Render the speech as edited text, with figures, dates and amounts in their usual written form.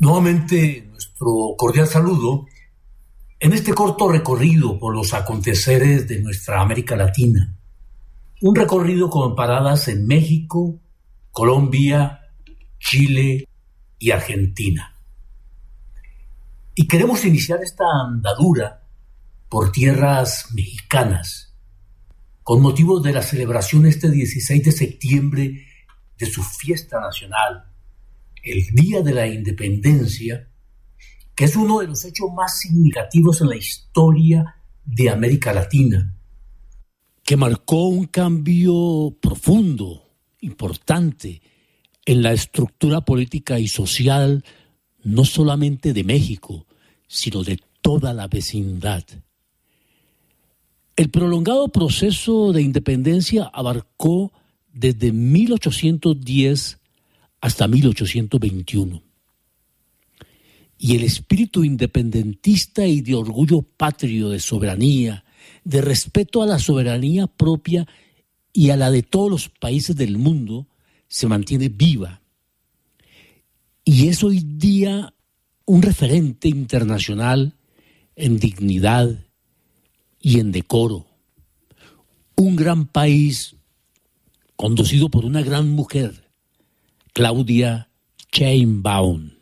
Nuevamente, nuestro cordial saludo en este corto recorrido por los aconteceres de nuestra América Latina. Un recorrido con paradas en México, Colombia, Chile y Argentina. Y queremos iniciar esta andadura por tierras mexicanas, con motivo de la celebración este 16 de septiembre de su fiesta nacional, el Día de la Independencia, que es uno de los hechos más significativos en la historia de América Latina, que marcó un cambio profundo, importante, en la estructura política y social, no solamente de México, sino de toda la vecindad. El prolongado proceso de independencia abarcó desde 1810 hasta 1821. Y el espíritu independentista y de orgullo patrio, de soberanía, de respeto a la soberanía propia y a la de todos los países del mundo, se mantiene viva. Y es hoy día un referente internacional en dignidad y en decoro. Un gran país conducido por una gran mujer, Claudia Sheinbaum.